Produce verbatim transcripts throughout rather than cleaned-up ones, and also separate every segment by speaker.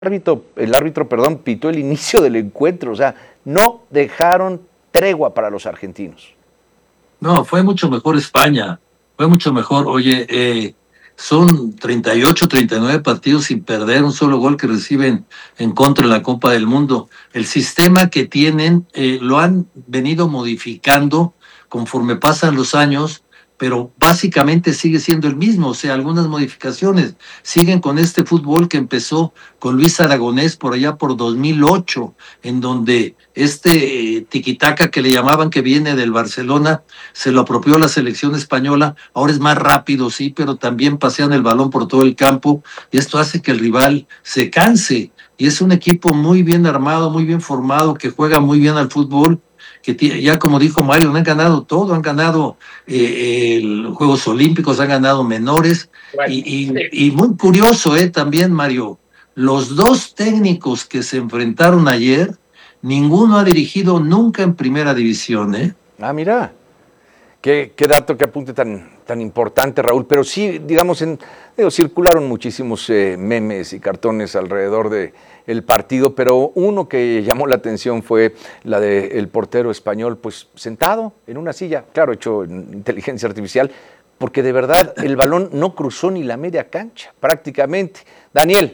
Speaker 1: árbitro, el árbitro, perdón, pitó el inicio del encuentro, o sea, no dejaron tregua para los argentinos.
Speaker 2: No, fue mucho mejor España, fue mucho mejor. Oye, eh, son treinta y ocho, treinta y nueve partidos sin perder un solo gol que reciben en contra de la Copa del Mundo. El sistema que tienen eh, lo han venido modificando conforme pasan los años, pero básicamente sigue siendo el mismo, o sea, algunas modificaciones. Siguen con este fútbol que empezó con Luis Aragonés por allá por dos mil ocho, en donde este eh, tiquitaca que le llamaban, que viene del Barcelona, se lo apropió la selección española. Ahora es más rápido, sí, pero también pasean el balón por todo el campo, y esto hace que el rival se canse. Y es un equipo muy bien armado, muy bien formado, que juega muy bien al fútbol, que ya como dijo Mario, han ganado todo, han ganado eh, los Juegos Olímpicos, han ganado menores, bueno, y, y, y muy curioso eh, también, Mario, los dos técnicos que se enfrentaron ayer, ninguno ha dirigido nunca en primera división. ¿eh?
Speaker 1: Ah, mira, qué, qué dato, qué apunte tan, tan importante, Raúl, pero sí, digamos, en, digo, circularon muchísimos eh, memes y cartones alrededor de el partido, pero uno que llamó la atención fue la del portero español, pues sentado en una silla, claro, hecho en inteligencia artificial, porque de verdad el balón no cruzó ni la media cancha, prácticamente. Daniel.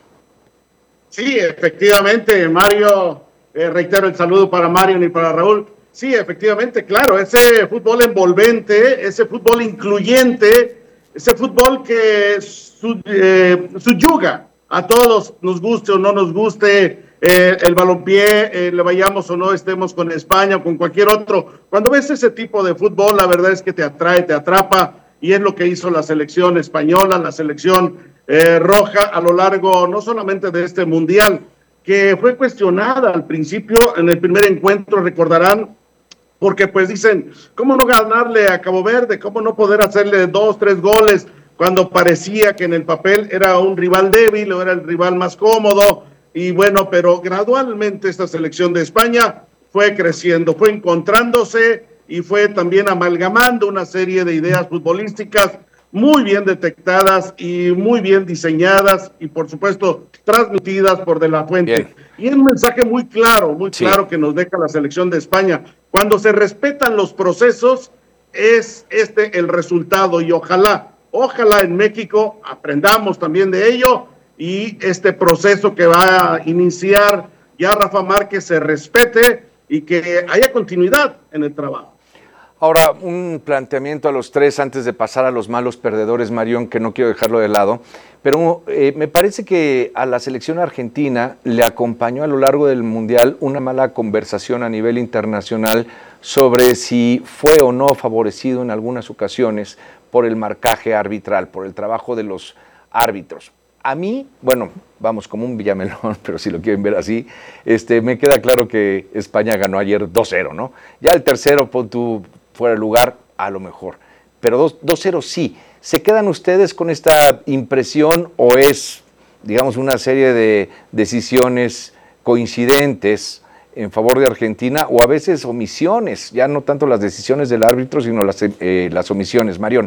Speaker 3: Sí, efectivamente, Mario, eh, reitero el saludo para Mario y para Raúl. Sí, efectivamente, claro, ese fútbol envolvente, ese fútbol incluyente, ese fútbol que su, eh, subyuga a todos, nos guste o no nos guste eh, el balompié, eh, le vayamos o no estemos con España o con cualquier otro. Cuando ves ese tipo de fútbol, la verdad es que te atrae, te atrapa, y es lo que hizo la selección española, la selección eh, roja a lo largo no solamente de este mundial, que fue cuestionada al principio en el primer encuentro, recordarán, porque pues dicen, ¿cómo no ganarle a Cabo Verde? ¿Cómo no poder hacerle dos, tres goles cuando parecía que en el papel era un rival débil o era el rival más cómodo? Y bueno, pero gradualmente esta selección de España fue creciendo, fue encontrándose y fue también amalgamando una serie de ideas futbolísticas muy bien detectadas y muy bien diseñadas y por supuesto transmitidas por De La Fuente. Bien. Y es un mensaje muy claro, muy sí. claro que nos deja la selección de España. Cuando se respetan los procesos, es este el resultado, y ojalá, ojalá en México aprendamos también de ello, y este proceso que va a iniciar ya Rafa Márquez se respete y que haya continuidad en el trabajo.
Speaker 1: Ahora, un planteamiento a los tres antes de pasar a los malos perdedores, Marión, que no quiero dejarlo de lado, pero eh, me parece que a la selección argentina le acompañó a lo largo del Mundial una mala conversación a nivel internacional sobre si fue o no favorecido en algunas ocasiones por el marcaje arbitral, por el trabajo de los árbitros. A mí, bueno, vamos, como un Villamelón, pero si lo quieren ver así, este, me queda claro que España ganó ayer dos cero, ¿no? Ya el tercero, pon tú fuera de lugar, a lo mejor. Pero dos cero sí. ¿Se quedan ustedes con esta impresión o es, digamos, una serie de decisiones coincidentes en favor de Argentina o a veces omisiones? Ya no tanto las decisiones del árbitro, sino las, eh, las omisiones. Marión.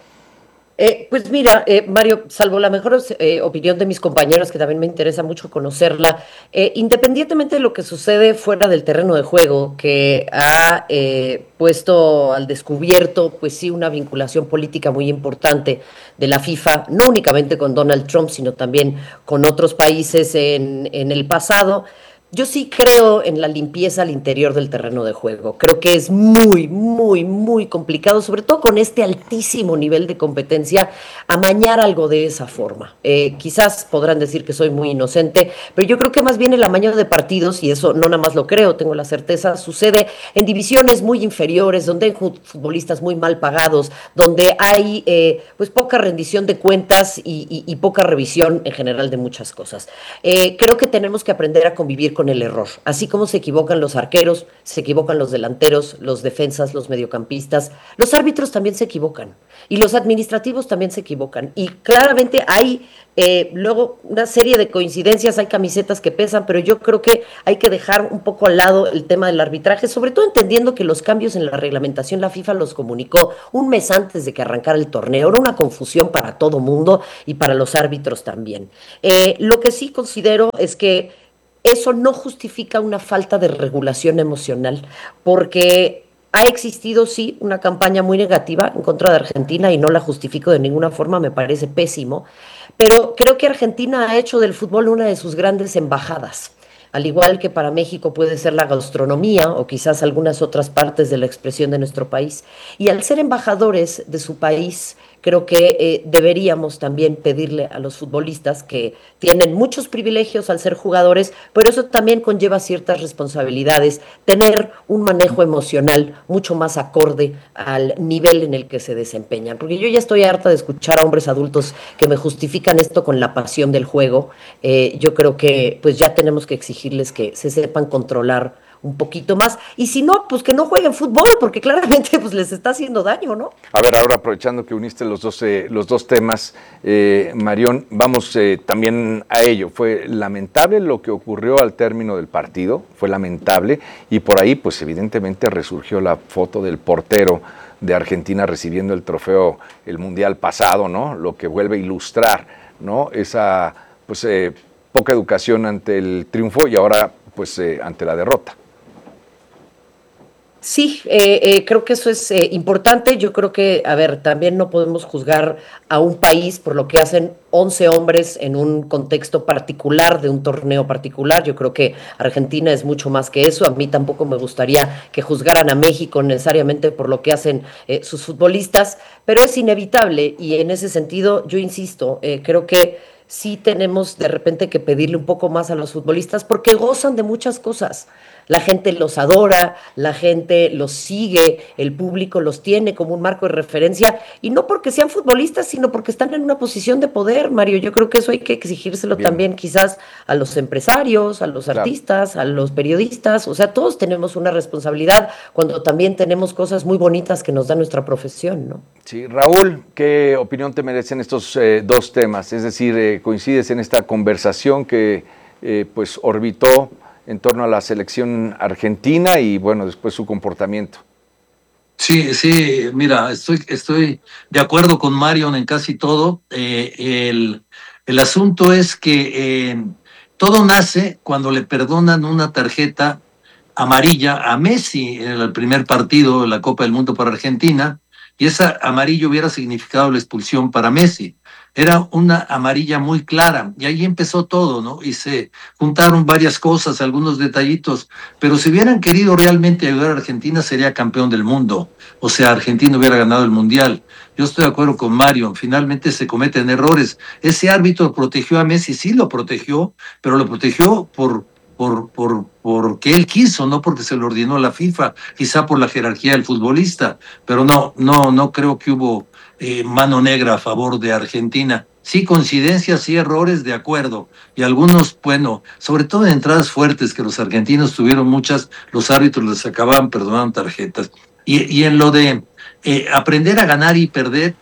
Speaker 4: Eh, pues mira, eh, Mario, salvo la mejor eh, opinión de mis compañeros, que también me interesa mucho conocerla, eh, independientemente de lo que sucede fuera del terreno de juego, que ha eh, puesto al descubierto, pues sí, una vinculación política muy importante de la FIFA, no únicamente con Donald Trump, sino también con otros países en, en el pasado. Yo sí creo en la limpieza al interior del terreno de juego. Creo que es muy, muy, muy complicado, sobre todo con este altísimo nivel de competencia, amañar algo de esa forma. Eh, quizás podrán decir que soy muy inocente, pero yo creo que más bien el amaño de partidos, y eso no nada más lo creo, tengo la certeza, sucede en divisiones muy inferiores, donde hay futbolistas muy mal pagados, donde hay eh, pues poca rendición de cuentas y, y, y poca revisión en general de muchas cosas. Eh, creo que tenemos que aprender a convivir con con el error. Así como se equivocan los arqueros, se equivocan los delanteros, los defensas, los mediocampistas, los árbitros también se equivocan y los administrativos también se equivocan. Y claramente hay eh, luego una serie de coincidencias, hay camisetas que pesan, pero yo creo que hay que dejar un poco al lado el tema del arbitraje, sobre todo entendiendo que los cambios en la reglamentación la FIFA los comunicó un mes antes de que arrancara el torneo. Era una confusión para todo mundo y para los árbitros también. Eh, lo que sí considero es que eso no justifica una falta de regulación emocional, porque ha existido, sí, una campaña muy negativa en contra de Argentina y no la justifico de ninguna forma, me parece pésimo, pero creo que Argentina ha hecho del fútbol una de sus grandes embajadas. Al igual que para México puede ser la gastronomía o quizás algunas otras partes de la expresión de nuestro país. Y al ser embajadores de su país, creo que eh, deberíamos también pedirle a los futbolistas que tienen muchos privilegios al ser jugadores, pero eso también conlleva ciertas responsabilidades, tener un manejo emocional mucho más acorde al nivel en el que se desempeñan. Porque yo ya estoy harta de escuchar a hombres adultos que me justifican esto con la pasión del juego. Eh, yo creo que pues ya tenemos que exigirles que se sepan controlar un poquito más, y si no, pues que no jueguen fútbol, porque claramente pues les está haciendo daño, ¿no?
Speaker 1: A ver, ahora aprovechando que uniste los dos, eh, los dos temas, eh, Marión, vamos eh, también a ello. Fue lamentable lo que ocurrió al término del partido, fue lamentable, y por ahí pues evidentemente resurgió la foto del portero de Argentina recibiendo el trofeo el Mundial pasado, ¿no? Lo que vuelve a ilustrar, ¿no? Esa pues eh, poca educación ante el triunfo y ahora pues eh, ante la derrota.
Speaker 4: Sí, eh, eh, creo que eso es eh, importante. Yo creo que, a ver, también no podemos juzgar a un país por lo que hacen once hombres en un contexto particular de un torneo particular. Yo creo que Argentina es mucho más que eso. A mí tampoco me gustaría que juzgaran a México necesariamente por lo que hacen eh, sus futbolistas, pero es inevitable y en ese sentido, yo insisto, eh, creo que sí tenemos de repente que pedirle un poco más a los futbolistas porque gozan de muchas cosas. La gente los adora, la gente los sigue, el público los tiene como un marco de referencia, y no porque sean futbolistas, sino porque están en una posición de poder, Mario. Yo creo que eso hay que exigírselo Bien. también quizás a los empresarios, a los claro. artistas, a los periodistas. O sea, todos tenemos una responsabilidad cuando también tenemos cosas muy bonitas que nos da nuestra profesión, ¿no?
Speaker 1: Sí, Raúl, ¿qué opinión te merecen estos eh, dos temas? Es decir, eh, ¿coincides en esta conversación que eh, pues orbitó en torno a la selección argentina y, bueno, después su comportamiento?
Speaker 2: Sí, sí, mira, estoy, estoy de acuerdo con Marion en casi todo. Eh, el, el asunto es que eh, todo nace cuando le perdonan una tarjeta amarilla a Messi en el primer partido de la Copa del Mundo para Argentina, y esa amarilla hubiera significado la expulsión para Messi. Era una amarilla muy clara, y ahí empezó todo, ¿no? Y se juntaron varias cosas, algunos detallitos, pero si hubieran querido realmente ayudar a Argentina, sería campeón del mundo. O sea, Argentina hubiera ganado el Mundial. Yo estoy de acuerdo con Mario, finalmente se cometen errores. Ese árbitro protegió a Messi, sí lo protegió, pero lo protegió por... Por, por, porque él quiso, no porque se lo ordenó la FIFA, quizá por la jerarquía del futbolista, pero no, no, no creo que hubo eh, mano negra a favor de Argentina. Sí, coincidencias, sí, errores, de acuerdo, y algunos, bueno, sobre todo en entradas fuertes, que los argentinos tuvieron muchas, los árbitros les acababan perdonando tarjetas. Y, y en lo de eh, aprender a ganar y perder,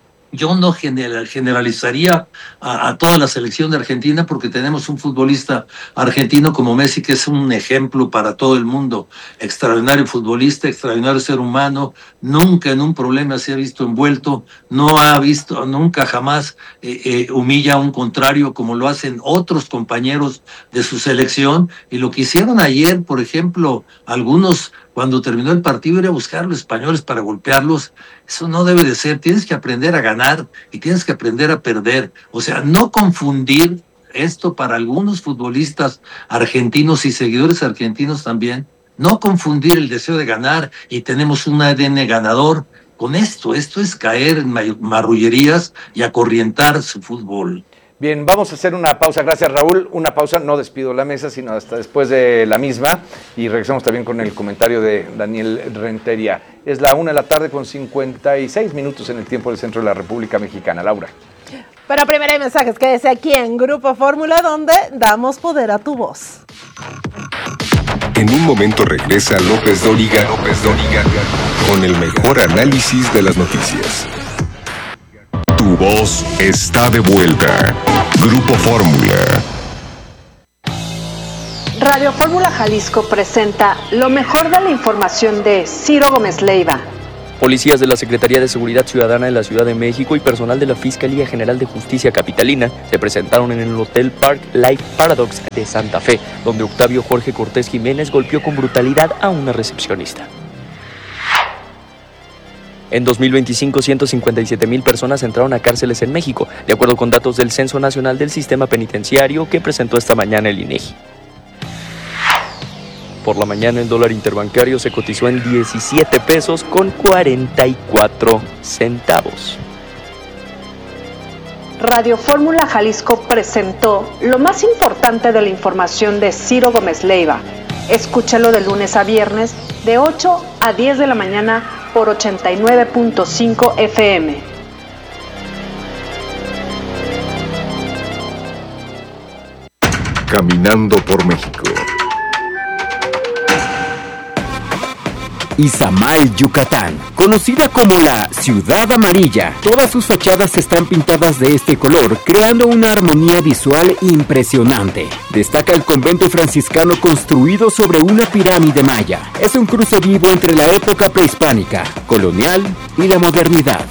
Speaker 2: yo no general, generalizaría a, a toda la selección de Argentina, porque tenemos un futbolista argentino como Messi que es un ejemplo para todo el mundo. Extraordinario futbolista, extraordinario ser humano, nunca en un problema se ha visto envuelto, no ha visto, nunca jamás eh, eh, humilla a un contrario como lo hacen otros compañeros de su selección. Y lo que hicieron ayer, por ejemplo, algunos cuando terminó el partido ir a buscar a los españoles para golpearlos, eso no debe de ser. Tienes que aprender a ganar y tienes que aprender a perder. O sea, no confundir esto para algunos futbolistas argentinos y seguidores argentinos también, no confundir el deseo de ganar y tenemos un A D N ganador con esto. Esto es caer en marrullerías y acorrientar su fútbol.
Speaker 1: Bien, vamos a hacer una pausa. Gracias, Raúl. Una pausa, no despido la mesa, sino hasta después de la misma. Y regresamos también con el comentario de Daniel Rentería. Es la una de la tarde con cincuenta y seis minutos en el tiempo del centro de la República Mexicana. Laura.
Speaker 5: Pero primero hay mensajes. Quédese aquí en Grupo Fórmula, donde damos poder a tu voz. En un momento regresa López Dóriga, López Dóriga, con el mejor análisis de las noticias. Tu voz está de vuelta. Grupo Fórmula.
Speaker 6: Radio Fórmula Jalisco presenta lo mejor de la información de Ciro Gómez Leiva.
Speaker 7: Policías de la Secretaría de Seguridad Ciudadana de la Ciudad de México y personal de la Fiscalía General de Justicia Capitalina se presentaron en el Hotel Park Life Paradox de Santa Fe, donde Octavio Jorge Cortés Jiménez golpeó con brutalidad a una recepcionista. En dos mil veinticinco, ciento cincuenta y siete mil personas entraron a cárceles en México, de acuerdo con datos del Censo Nacional del Sistema Penitenciario que presentó esta mañana el INEGI. Por la mañana el dólar interbancario se cotizó en diecisiete pesos con cuarenta y cuatro centavos.
Speaker 6: Radio Fórmula Jalisco presentó lo más importante de la información de Ciro Gómez Leiva. Escúchalo de lunes a viernes de ocho a diez de la mañana por ochenta y nueve punto cinco F M.
Speaker 5: Caminando por México.
Speaker 8: Izamal, Yucatán, conocida como la Ciudad Amarilla. Todas sus fachadas están pintadas de este color, creando una armonía visual impresionante. Destaca el convento franciscano construido sobre una pirámide maya. Es un cruce vivo entre la época prehispánica, colonial y la modernidad.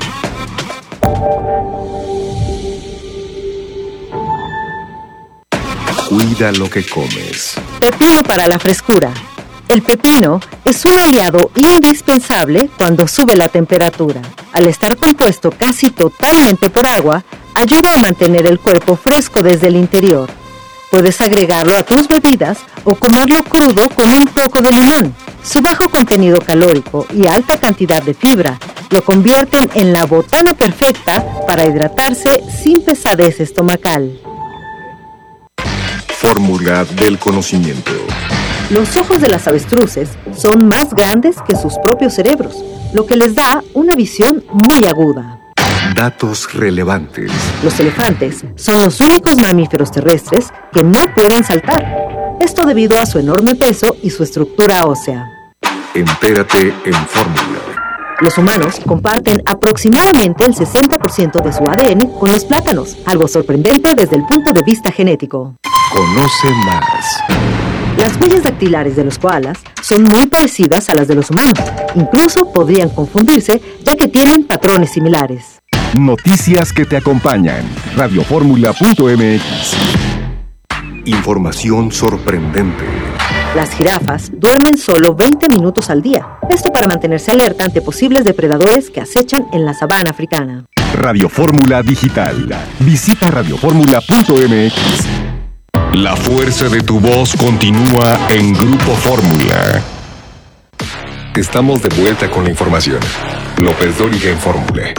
Speaker 5: Cuida lo que comes.
Speaker 9: Pepino para la frescura. El pepino es un aliado indispensable cuando sube la temperatura. Al estar compuesto casi totalmente por agua, ayuda a mantener el cuerpo fresco desde el interior. Puedes agregarlo a tus bebidas o comerlo crudo con un poco de limón. Su bajo contenido calórico y alta cantidad de fibra lo convierten en la botana perfecta para hidratarse sin pesadez estomacal.
Speaker 5: Fórmula del conocimiento.
Speaker 9: Los ojos de las avestruces son más grandes que sus propios cerebros, lo que les da una visión muy aguda.
Speaker 5: Datos relevantes.
Speaker 9: Los elefantes son los únicos mamíferos terrestres que no pueden saltar. Esto debido a su enorme peso y su estructura ósea.
Speaker 5: Entérate en Fórmula.
Speaker 9: Los humanos comparten aproximadamente el sesenta por ciento de su A D N con los plátanos, algo sorprendente desde el punto de vista genético.
Speaker 5: Conoce más.
Speaker 9: Las huellas dactilares de los koalas son muy parecidas a las de los humanos. Incluso podrían confundirse, ya que tienen patrones similares.
Speaker 5: Noticias que te acompañan. radio fórmula punto m x. Información sorprendente.
Speaker 9: Las jirafas duermen solo veinte minutos al día. Esto para mantenerse alerta ante posibles depredadores que acechan en la sabana africana.
Speaker 5: Radio Fórmula Digital. Visita radio fórmula punto m x. La fuerza de tu voz continúa en Grupo Fórmula. Estamos de vuelta con la información. López Dóriga en Fórmula.